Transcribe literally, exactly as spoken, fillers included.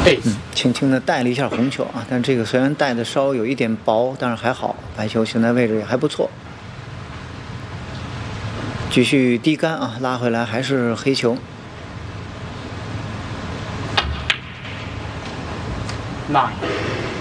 嗯，轻轻的带了一下红球啊，但这个虽然带的稍微有一点薄，但是还好，白球现在位置也还不错。继续低杆啊，拉回来还是黑球。 nine